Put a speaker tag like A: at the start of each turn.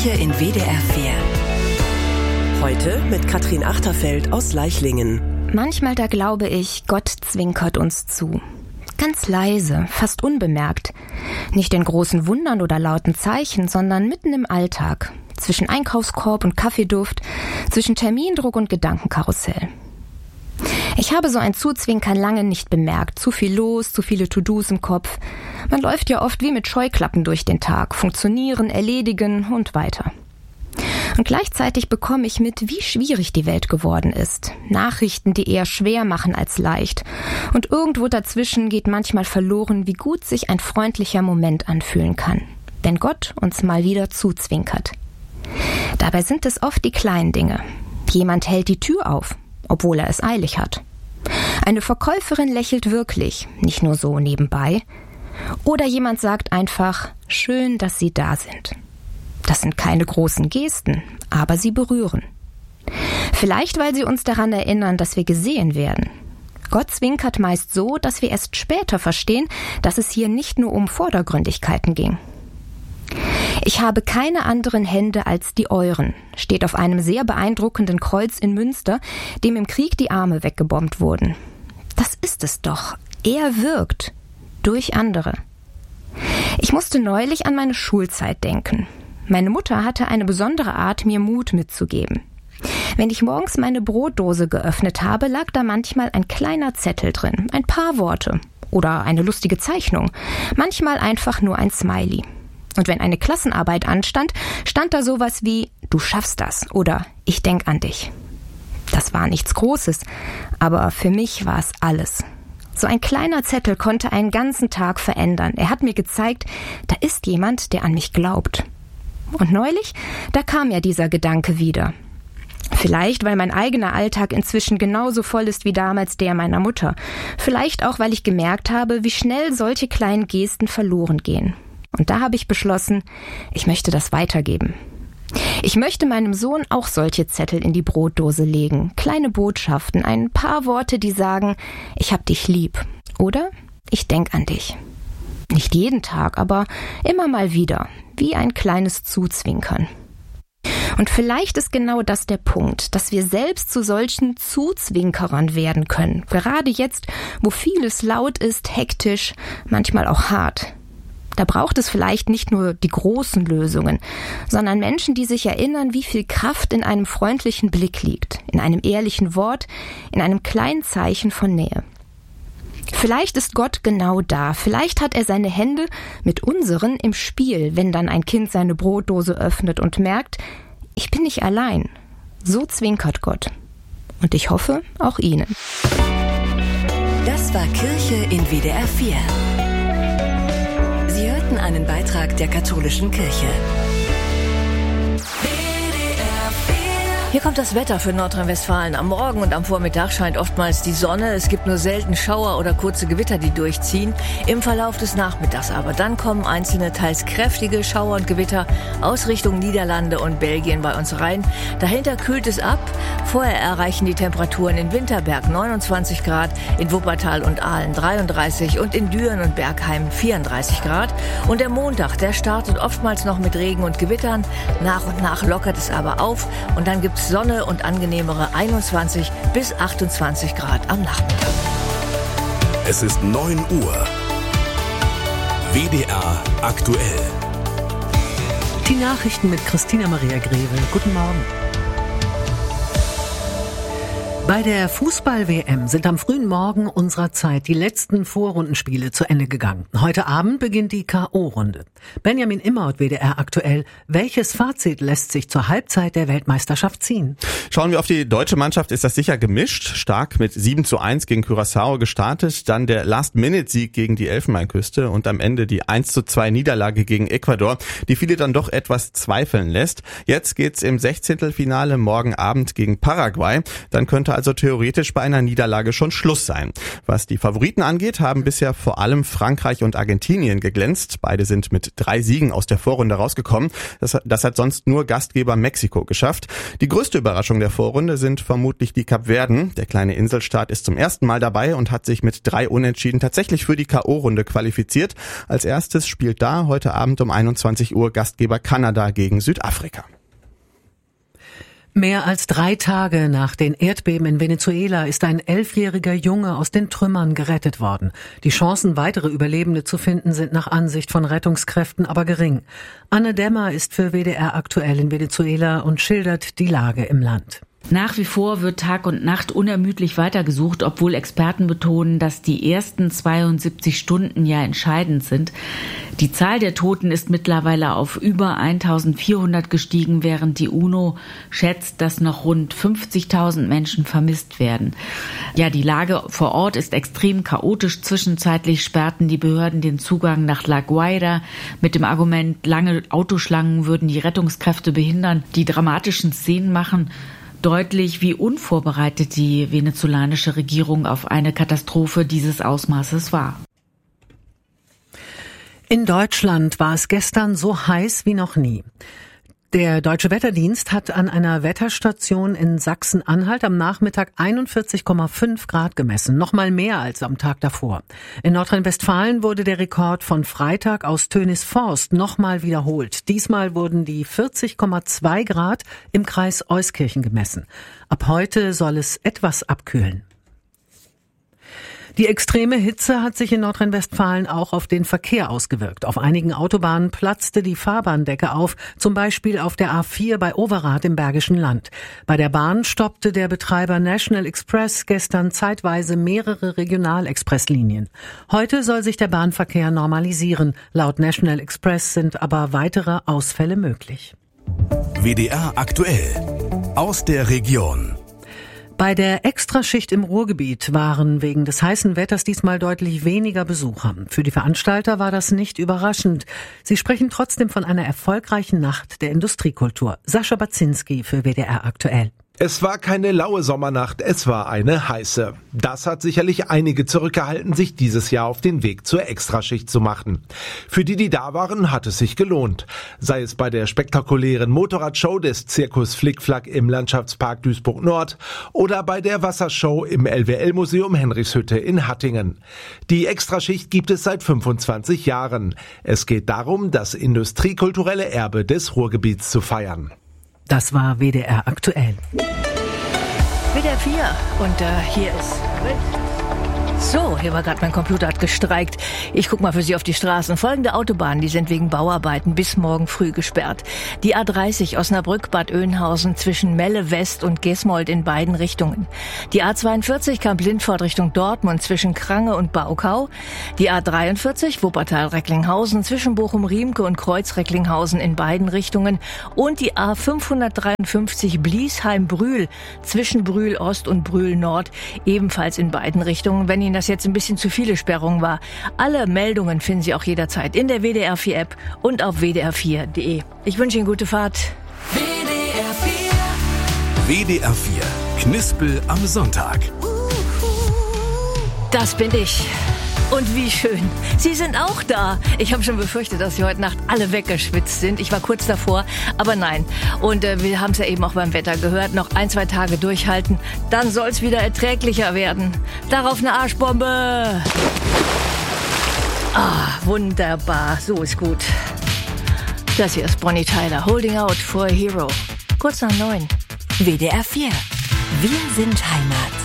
A: Kirche in WDR 4. Heute mit Katrin Achterfeld aus Leichlingen.
B: Manchmal da glaube ich, Gott zwinkert uns zu. Ganz leise, fast unbemerkt. Nicht in großen Wundern oder lauten Zeichen, sondern mitten im Alltag. Zwischen Einkaufskorb und Kaffeeduft, zwischen Termindruck und Gedankenkarussell. Ich habe so ein Zuzwinkern lange nicht bemerkt. Zu viel los, zu viele To-Dos im Kopf. Man läuft ja oft wie mit Scheuklappen durch den Tag. Funktionieren, erledigen und weiter. Und gleichzeitig bekomme ich mit, wie schwierig die Welt geworden ist. Nachrichten, die eher schwer machen als leicht. Und irgendwo dazwischen geht manchmal verloren, wie gut sich ein freundlicher Moment anfühlen kann, wenn Gott uns mal wieder zuzwinkert. Dabei sind es oft die kleinen Dinge. Jemand hält die Tür auf, obwohl er es eilig hat. Eine Verkäuferin lächelt wirklich, nicht nur so nebenbei. Oder jemand sagt einfach, schön, dass Sie da sind. Das sind keine großen Gesten, aber sie berühren. Vielleicht, weil sie uns daran erinnern, dass wir gesehen werden. Gott zwinkert meist so, dass wir erst später verstehen, dass es hier nicht nur um Vordergründigkeiten ging. Ich habe keine anderen Hände als die euren, steht auf einem sehr beeindruckenden Kreuz in Münster, dem im Krieg die Arme weggebombt wurden. Das ist es doch. Er wirkt. Durch andere. Ich musste neulich an meine Schulzeit denken. Meine Mutter hatte eine besondere Art, mir Mut mitzugeben. Wenn ich morgens meine Brotdose geöffnet habe, lag da manchmal ein kleiner Zettel drin, ein paar Worte oder eine lustige Zeichnung, manchmal einfach nur ein Smiley. Und wenn eine Klassenarbeit anstand, stand da sowas wie »Du schaffst das« oder »Ich denk an dich«. Das war nichts Großes, aber für mich war es alles. So ein kleiner Zettel konnte einen ganzen Tag verändern. Er hat mir gezeigt, da ist jemand, der an mich glaubt. Und neulich, da kam ja dieser Gedanke wieder. Vielleicht, weil mein eigener Alltag inzwischen genauso voll ist wie damals der meiner Mutter. Vielleicht auch, weil ich gemerkt habe, wie schnell solche kleinen Gesten verloren gehen. Und da habe ich beschlossen, ich möchte das weitergeben. Ich möchte meinem Sohn auch solche Zettel in die Brotdose legen. Kleine Botschaften, ein paar Worte, die sagen, ich hab dich lieb. Oder ich denk an dich. Nicht jeden Tag, aber immer mal wieder. Wie ein kleines Zuzwinkern. Und vielleicht ist genau das der Punkt, dass wir selbst zu solchen Zuzwinkerern werden können. Gerade jetzt, wo vieles laut ist, hektisch, manchmal auch hart. Da braucht es vielleicht nicht nur die großen Lösungen, sondern Menschen, die sich erinnern, wie viel Kraft in einem freundlichen Blick liegt, in einem ehrlichen Wort, in einem kleinen Zeichen von Nähe. Vielleicht ist Gott genau da. Vielleicht hat er seine Hände mit unseren im Spiel, wenn dann ein Kind seine Brotdose öffnet und merkt, ich bin nicht allein. So zwinkert Gott. Und ich hoffe, auch Ihnen.
A: Das war Kirche in WDR 4. Sie hörten einen Beitrag der katholischen Kirche.
C: Hier kommt das Wetter für Nordrhein-Westfalen. Am Morgen und am Vormittag scheint oftmals die Sonne. Es gibt nur selten Schauer oder kurze Gewitter, die durchziehen. Im Verlauf des Nachmittags aber. Dann kommen einzelne, teils kräftige Schauer und Gewitter aus Richtung Niederlande und Belgien bei uns rein. Dahinter kühlt es ab. Vorher erreichen die Temperaturen in Winterberg 29 Grad, in Wuppertal und Aalen 33 und in Düren und Bergheim 34 Grad. Und der Montag, der startet oftmals noch mit Regen und Gewittern. Nach und nach lockert es aber auf und dann gibt es Sonne und angenehmere 21 bis 28 Grad am Nachmittag.
D: Es ist 9 Uhr. WDR aktuell.
E: Die Nachrichten mit Christina Maria Greve. Guten Morgen. Bei der Fußball-WM sind am frühen Morgen unserer Zeit die letzten Vorrundenspiele zu Ende gegangen. Heute Abend beginnt die K.O.-Runde. Benjamin Immaut, WDR aktuell. Welches Fazit lässt sich zur Halbzeit der Weltmeisterschaft ziehen?
F: Schauen wir auf die deutsche Mannschaft, ist das sicher gemischt. Stark mit 7:1 gegen Curaçao gestartet, dann der Last-Minute-Sieg gegen die Elfenbeinküste und am Ende die 1:2 Niederlage gegen Ecuador, die viele dann doch etwas zweifeln lässt. Jetzt geht's im 16. Finale morgen Abend gegen Paraguay. Dann könnte könnte also theoretisch bei einer Niederlage schon Schluss sein. Was die Favoriten angeht, haben bisher vor allem Frankreich und Argentinien geglänzt. Beide sind mit 3 Siegen aus der Vorrunde rausgekommen. Das hat sonst nur Gastgeber Mexiko geschafft. Die größte Überraschung der Vorrunde sind vermutlich die Kapverden. Der kleine Inselstaat ist zum ersten Mal dabei und hat sich mit 3 Unentschieden tatsächlich für die K.O.-Runde qualifiziert. Als erstes spielt da heute Abend um 21 Uhr Gastgeber Kanada gegen Südafrika.
E: Mehr als 3 Tage nach den Erdbeben in Venezuela ist ein 11-jähriger Junge aus den Trümmern gerettet worden. Die Chancen, weitere Überlebende zu finden, sind nach Ansicht von Rettungskräften aber gering. Anne Dämmer ist für WDR aktuell in Venezuela und schildert die Lage im Land.
G: Nach wie vor wird Tag und Nacht unermüdlich weitergesucht, obwohl Experten betonen, dass die ersten 72 Stunden ja entscheidend sind. Die Zahl der Toten ist mittlerweile auf über 1400 gestiegen, während die UNO schätzt, dass noch rund 50.000 Menschen vermisst werden. Ja, die Lage vor Ort ist extrem chaotisch. Zwischenzeitlich sperrten die Behörden den Zugang nach La Guaira mit dem Argument, lange Autoschlangen würden die Rettungskräfte behindern. Die dramatischen Szenen machen deutlich, wie unvorbereitet die venezolanische Regierung auf eine Katastrophe dieses Ausmaßes war.
E: In Deutschland war es gestern so heiß wie noch nie. Der Deutsche Wetterdienst hat an einer Wetterstation in Sachsen-Anhalt am Nachmittag 41,5 Grad gemessen, nochmal mehr als am Tag davor. In Nordrhein-Westfalen wurde der Rekord von Freitag aus Tönisforst nochmal wiederholt. Diesmal wurden die 40,2 Grad im Kreis Euskirchen gemessen. Ab heute soll es etwas abkühlen. Die extreme Hitze hat sich in Nordrhein-Westfalen auch auf den Verkehr ausgewirkt. Auf einigen Autobahnen platzte die Fahrbahndecke auf, zum Beispiel auf der A4 bei Overath im Bergischen Land. Bei der Bahn stoppte der Betreiber National Express gestern zeitweise mehrere Regionalexpresslinien. Heute soll sich der Bahnverkehr normalisieren. Laut National Express sind aber weitere Ausfälle möglich.
D: WDR aktuell aus der Region.
E: Bei der Extraschicht im Ruhrgebiet waren wegen des heißen Wetters diesmal deutlich weniger Besucher. Für die Veranstalter war das nicht überraschend. Sie sprechen trotzdem von einer erfolgreichen Nacht der Industriekultur. Sascha Baczynski für WDR aktuell.
H: Es war keine laue Sommernacht, es war eine heiße. Das hat sicherlich einige zurückgehalten, sich dieses Jahr auf den Weg zur Extraschicht zu machen. Für die da waren, hat es sich gelohnt. Sei es bei der spektakulären Motorradshow des Zirkus Flickflack im Landschaftspark Duisburg-Nord oder bei der Wassershow im LWL-Museum Henrichshütte in Hattingen. Die Extraschicht gibt es seit 25 Jahren. Es geht darum, das industriekulturelle Erbe des Ruhrgebiets zu feiern.
E: Das war WDR aktuell.
C: WDR 4 und hier ist... So, hier war gerade mein Computer, hat gestreikt. Ich guck mal für Sie auf die Straßen. Folgende Autobahnen, die sind wegen Bauarbeiten bis morgen früh gesperrt. Die A30 Osnabrück-Bad Oeynhausen zwischen Melle West und Gesmold in beiden Richtungen. Die A42 Kamp-Lindfort Richtung Dortmund zwischen Krange und Baukau. Die A43 Wuppertal-Recklinghausen zwischen Bochum-Riemke und Kreuz-Recklinghausen in beiden Richtungen. Und die A553 Bliesheim-Brühl zwischen Brühl Ost und Brühl Nord ebenfalls in beiden Richtungen. Wenn Ihnen das jetzt ein bisschen zu viele Sperrungen war. Alle Meldungen finden Sie auch jederzeit in der WDR 4 App und auf wdr4.de. Ich wünsche Ihnen gute Fahrt.
D: WDR 4. WDR 4. Knispel am Sonntag.
C: Das bin ich. Und wie schön. Sie sind auch da. Ich habe schon befürchtet, dass Sie heute Nacht alle weggeschwitzt sind. Ich war kurz davor, aber nein. Und wir haben es ja eben auch beim Wetter gehört. Noch 1-2 Tage durchhalten, dann soll es wieder erträglicher werden. Darauf eine Arschbombe. Ah, wunderbar. So ist gut. Das hier ist Bonnie Tyler. Holding out for a hero. Kurz nach 9.
A: WDR 4. Wir sind Heimat.